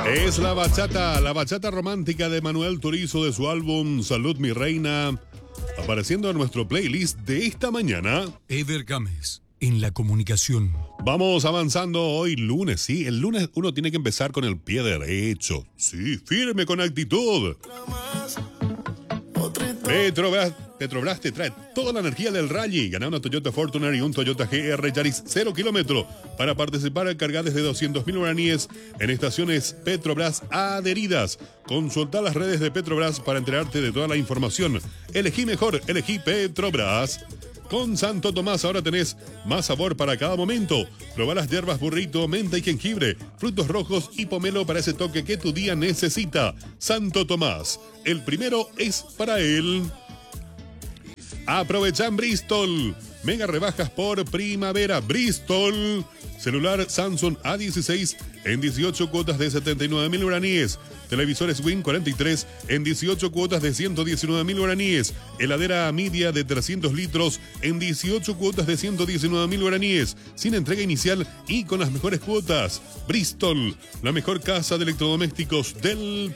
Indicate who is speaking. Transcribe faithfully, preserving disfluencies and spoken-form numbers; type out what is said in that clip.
Speaker 1: Es la bachata, la bachata romántica de Manuel Turizo de su álbum Salud mi reina, apareciendo en nuestro playlist de esta mañana.
Speaker 2: Eder Gámez, en la comunicación.
Speaker 1: Vamos avanzando hoy lunes, sí, el lunes uno tiene que empezar con el pie derecho, sí, firme con actitud. Petrobras, Petrobras te trae toda la energía del rally. Gana una Toyota Fortuner y un Toyota G R Yaris cero kilómetro. Para participar, carga desde doscientos mil guaraníes en estaciones Petrobras adheridas. Consulta las redes de Petrobras para enterarte de toda la información. Elegí mejor, elegí Petrobras. Con Santo Tomás ahora tenés más sabor para cada momento. Probá las hierbas burrito, menta y jengibre, frutos rojos y pomelo para ese toque que tu día necesita. Santo Tomás, el primero es para él. Aprovecha en Bristol. Mega rebajas por primavera. Bristol. Celular Samsung A dieciséis en dieciocho cuotas de setenta y nueve mil guaraníes. Televisores Win cuarenta y tres en dieciocho cuotas de ciento diecinueve mil guaraníes. Heladera Media de trescientos litros en dieciocho cuotas de ciento diecinueve mil guaraníes. Sin entrega inicial y con las mejores cuotas. Bristol, la mejor casa de electrodomésticos del país.